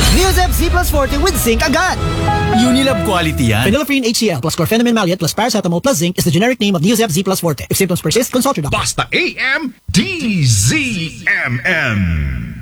Neozep Z plus Forte with zinc agad. Unilab quality yan. Phenylephrine HCl plus chlorpheniramine maleate plus paracetamol plus zinc is the generic name of Neozep Z plus Forte. If symptoms persist, consult your doctor. Basta AM, DZMM.